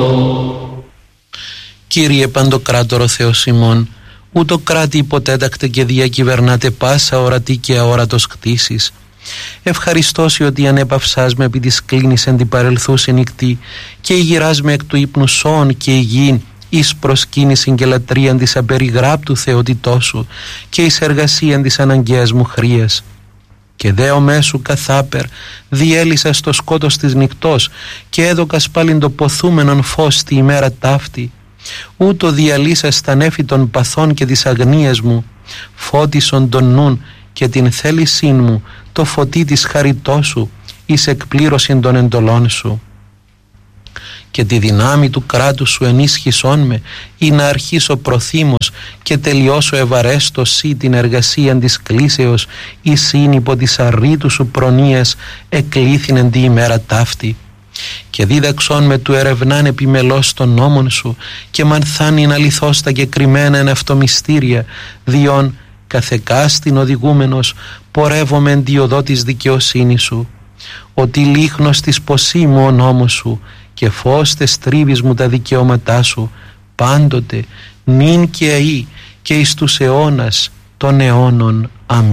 Κύριε Παντοκράτορο Θεός ημών, ούτω κράτη υποτέτακτε και διακυβερνάτε πάσα ορατή και αόρατος κτήσεις. Ευχαριστώσει ότι ανέπαυσάς με επί της κλίνης εν την παρελθούσε νυχτή και ηγυράς με εκ του ύπνου σώων και υγιήν εις προσκύνησιν και λατρείαν της απεριγράπτου θεότητός σου και εις εργασίαν της αναγκαίας μου χρίας. Και δέομέ σου καθάπερ διέλυσα στο σκότος της νυχτός και έδωκας πάλιν το ποθούμενον φως τη ημέρα ταύτη. Ούτω διαλύσας τα νέφη των παθών και της αγνίας μου, φώτισον τον νουν και την θέλησήν μου το φωτί της χαριτός σου εις εκπλήρωσιν των εντολών σου. Και τη δυνάμει του κράτους σου ενίσχυσόν με ή να αρχίσω προθήμος και τελειώσω ευαρέστος σύ την εργασία της κλήσεως ή σύν υπό της αρρήτου σου προνοίας εκλήθηνεν τη ημέρα ταύτη. Και δίδαξόν με του ερευνάν επιμελώς των νόμων σου και μανθάνην αληθώς τα κεκριμένα εν αυτομυστήρια διόν καθεκάστην οδηγούμενος πορεύομαι εν τη οδό της δικαιοσύνης σου. Ότι λίχνος της ποσή μου ο νόμος σου και φως τες τρίβεις μου τα δικαιώματά σου πάντοτε νυν και αεί και εις τους αιώνας των αιώνων. Αμήν.